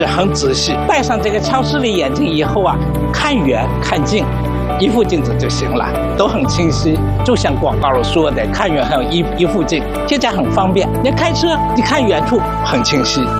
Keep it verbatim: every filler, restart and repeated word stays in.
很仔细。戴上这个超视力眼镜以后啊，看远看近，一副镜子就行了，都很清晰。就像广告里说的，看远还有一一副镜，现在很方便。你开车，你看远处很清晰，